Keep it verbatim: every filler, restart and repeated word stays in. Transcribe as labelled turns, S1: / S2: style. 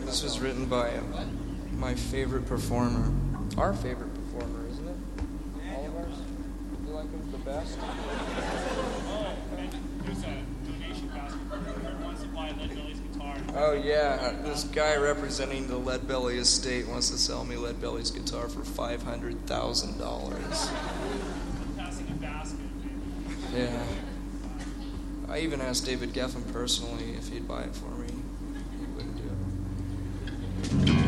S1: This was written by uh, my favorite performer. Our favorite performer, isn't it? All of ours? You like him the best?
S2: Oh, and there's a donation basket for whoever wants to buy Lead Belly's guitar.
S1: Oh, yeah. This guy representing the Lead Belly estate wants to sell me Lead Belly's guitar for five hundred thousand dollars.
S2: I'm passing a basket.
S1: Yeah. I even asked David Geffen personally if he'd buy it for me. He wouldn't do it.